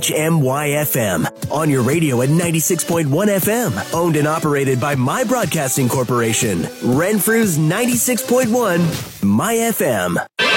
MYFM. On your radio at 96.1 FM. Owned and operated by My Broadcasting Corporation. Renfrew's 96.1 MyFM.